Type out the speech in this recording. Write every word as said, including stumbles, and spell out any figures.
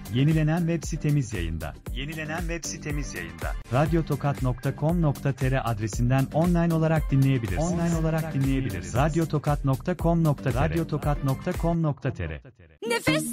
Yenilenen web sitemiz yayında. Yenilenen web sitemiz yayında. radyotokat nokta com nokta tr adresinden online olarak dinleyebilirsiniz. Online olarak dinleyebilirsiniz. radyotokat nokta com nokta tr radyotokat nokta com nokta tr Nefes